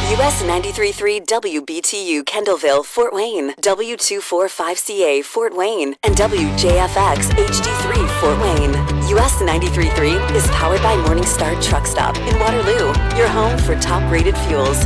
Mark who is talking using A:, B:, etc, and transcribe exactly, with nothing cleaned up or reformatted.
A: U S ninety-three point three W B T U Kendallville, Fort Wayne, W two forty-five C A Fort Wayne, and W J F X H D three Fort Wayne. U S ninety-three point three is powered by Morningstar Truck Stop in Waterloo, your home for top-rated fuels.